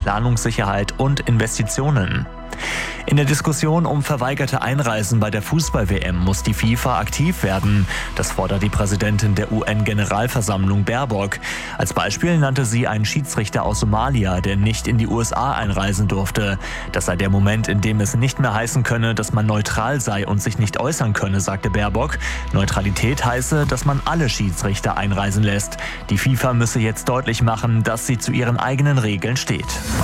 Planungssicherheit und Investitionen. In der Diskussion um verweigerte Einreisen bei der Fußball-WM muss die FIFA aktiv werden. Das fordert die Präsidentin der UN-Generalversammlung Baerbock. Als Beispiel nannte sie einen Schiedsrichter aus Somalia, der nicht in die USA einreisen durfte. Das sei der Moment, in dem es nicht mehr heißen könne, dass man neutral sei und sich nicht äußern könne, sagte Baerbock. Neutralität heiße, dass man alle Schiedsrichter einreisen lässt. Die FIFA müsse jetzt deutlich machen, dass sie zu ihren eigenen Regeln steht.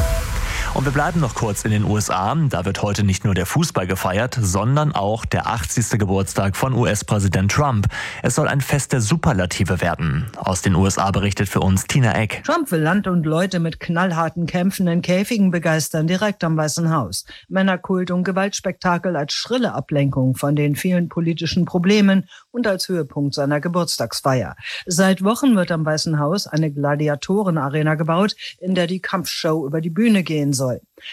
Und wir bleiben noch kurz in den USA. Da wird heute nicht nur der Fußball gefeiert, sondern auch der 80. Geburtstag von US-Präsident Trump. Es soll ein Fest der Superlative werden. Aus den USA berichtet für uns Tina Eck. Trump will Land und Leute mit knallharten Kämpfen in Käfigen begeistern, direkt am Weißen Haus. Männerkult und Gewaltspektakel als schrille Ablenkung von den vielen politischen Problemen und als Höhepunkt seiner Geburtstagsfeier. Seit Wochen wird am Weißen Haus eine Gladiatorenarena gebaut, in der die Kampfshow über die Bühne gehen soll.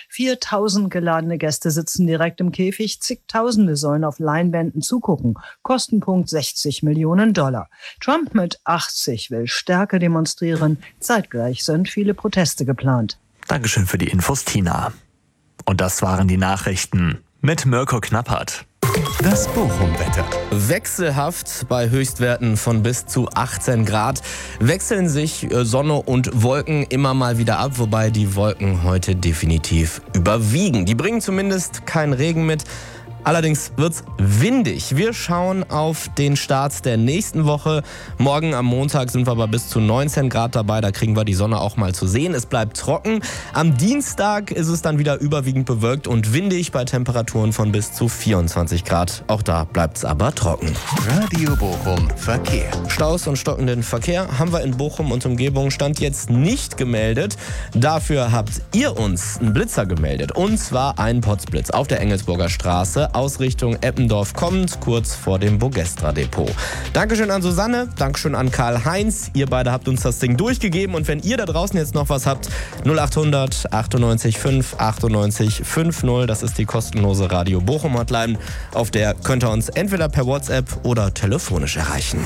4.000 geladene Gäste sitzen direkt im Käfig, zigtausende sollen auf Leinwänden zugucken. Kostenpunkt $60 Millionen. Trump mit 80 will Stärke demonstrieren. Zeitgleich sind viele Proteste geplant. Dankeschön für die Infos, Tina. Und das waren die Nachrichten mit Mirko Knappert. Das Bochum-Wetter. Wechselhaft bei Höchstwerten von bis zu 18 Grad wechseln sich Sonne und Wolken immer mal wieder ab, wobei die Wolken heute definitiv überwiegen. Die bringen zumindest keinen Regen mit. Allerdings wird's windig. Wir schauen auf den Start der nächsten Woche. Morgen am Montag sind wir aber bis zu 19 Grad dabei. Da kriegen wir die Sonne auch mal zu sehen. Es bleibt trocken. Am Dienstag ist es dann wieder überwiegend bewölkt und windig bei Temperaturen von bis zu 24 Grad. Auch da bleibt's aber trocken. Radio Bochum Verkehr. Staus und stockenden Verkehr haben wir in Bochum und Umgebung Stand jetzt nicht gemeldet. Dafür habt ihr uns einen Blitzer gemeldet. Und zwar einen Potzblitz auf der Engelsburger Straße aus Richtung Eppendorf kommend, kurz vor dem Bogestra-Depot. Dankeschön an Susanne, Dankeschön an Karl-Heinz. Ihr beide habt uns das Ding durchgegeben. Und wenn ihr da draußen jetzt noch was habt, 0800 98 5 98 50. Das ist die kostenlose Radio Bochum Hotline. Auf der könnt ihr uns entweder per WhatsApp oder telefonisch erreichen.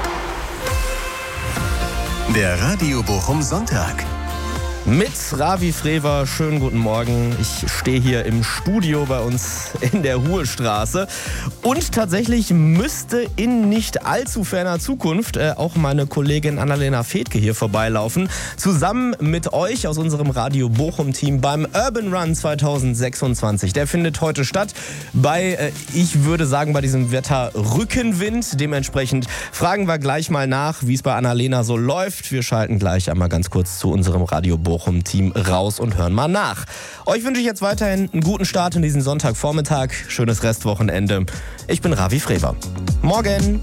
Der Radio Bochum Sonntag. Mit Ravi Frewer, schönen guten Morgen. Ich stehe hier im Studio bei uns in der Ruhestraße. Und tatsächlich müsste in nicht allzu ferner Zukunft auch meine Kollegin Annalena Fedke hier vorbeilaufen. Zusammen mit euch aus unserem Radio Bochum-Team beim Urban Run 2026. Der findet heute statt bei, ich würde sagen, bei diesem Wetter Rückenwind. Dementsprechend fragen wir gleich mal nach, wie es bei Annalena so läuft. Wir schalten gleich einmal ganz kurz zu unserem Radio Bochum-Team raus und hören mal nach. Euch wünsche ich jetzt weiterhin einen guten Start in diesen Sonntagvormittag. Schönes Restwochenende. Ich bin Ravi Frewer. Morgen!